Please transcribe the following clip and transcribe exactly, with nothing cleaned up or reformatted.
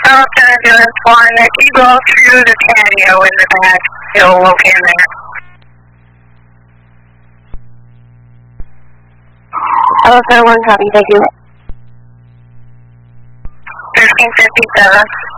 Charleston Ambulance one, if you go through the patio in the back, you'll look in there. Charleston one, copy, thank you. thirteen fifty-seven.